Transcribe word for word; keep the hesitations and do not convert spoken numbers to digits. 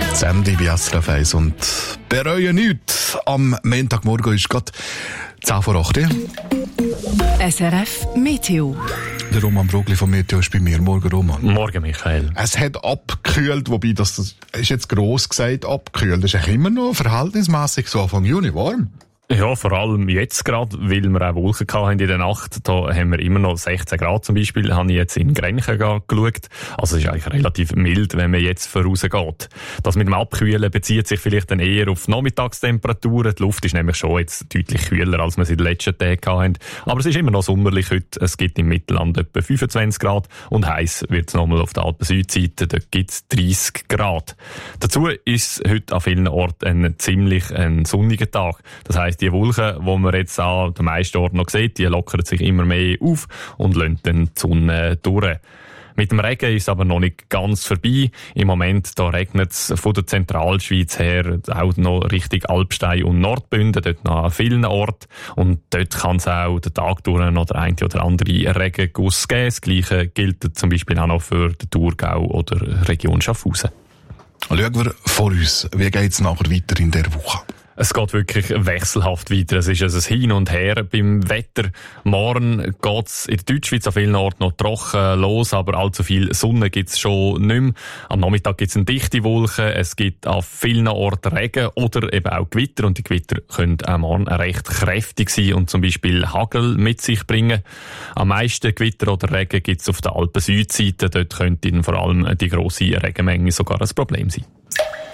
Sandy bei S R F eins und bereue nichts. Am Montagmorgen ist gerade zehn vor acht. S R F Meteo. Der Roman Brugli vom Meteo ist bei mir. Morgen, Roman. Morgen, Michael. Es hat abgekühlt, wobei das, das ist jetzt gross gesagt, abgekühlt. Das ist eigentlich immer noch verhältnismäßig so Anfang Juni warm. Ja, vor allem jetzt gerade, weil wir auch Wolken hatten in der Nacht. Da haben wir immer noch sechzehn Grad zum Beispiel. Habe ich jetzt in Grenchen geschaut. Also es ist eigentlich relativ mild, wenn man jetzt vorausgeht. Das mit dem Abkühlen bezieht sich vielleicht dann eher auf Nachmittagstemperaturen. Die Luft ist nämlich schon jetzt deutlich kühler, als wir es in den letzten Tagen hatten. Aber es ist immer noch sommerlich heute. Es gibt im Mittelland etwa fünfundzwanzig Grad und heiß wird es nochmal auf der Alpen-Südseite. Dort gibt es dreißig Grad. Dazu ist heute an vielen Orten ein ziemlich ein sonniger Tag. Das heisst, die Wolken, die man jetzt an den meisten Orten noch sieht, die lockern sich immer mehr auf und lassen dann die Sonne durch. Mit dem Regen ist es aber noch nicht ganz vorbei. Im Moment da regnet es von der Zentralschweiz her auch noch Richtung Alpstein und Nordbünden, dort noch an vielen Orten. Und dort kann es auch den Tag durch noch der eine oder andere Regenguss geben. Das Gleiche gilt zum Beispiel auch noch für den Thurgau oder Region Schaffhausen. Schauen wir vor uns. Wie geht es nachher weiter in der Woche? Es geht wirklich wechselhaft weiter. Es ist also ein Hin und Her beim Wetter. Morgen geht's in der Deutschschweiz an vielen Orten noch trocken los, aber allzu viel Sonne gibt's schon nicht mehr. Am Nachmittag gibt's eine dichte Wolke. Es gibt an vielen Orten Regen oder eben auch Gewitter. Und die Gewitter können auch morgen recht kräftig sein und zum Beispiel Hagel mit sich bringen. Am meisten Gewitter oder Regen gibt's auf der Alpen-Südseite. Dort könnte vor allem die grosse Regenmenge sogar ein Problem sein.